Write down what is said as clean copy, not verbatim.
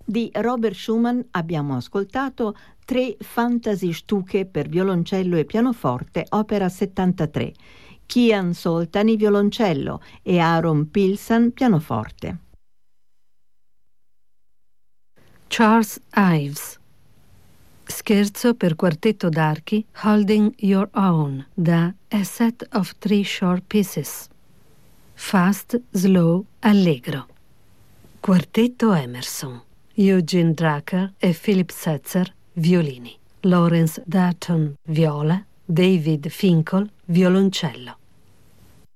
Di Robert Schumann abbiamo ascoltato 3 Fantasy-Stücke per violoncello e pianoforte, opera 73, Kian Soltani violoncello e Aaron Pilsan pianoforte. Charles Ives, Scherzo per quartetto d'archi, Holding Your Own, da A Set of Three Short Pieces. Fast, slow, allegro. Quartetto Emerson, Eugene Drucker e Philip Setzer, violini. Lawrence Dutton, viola. David Finkel, violoncello.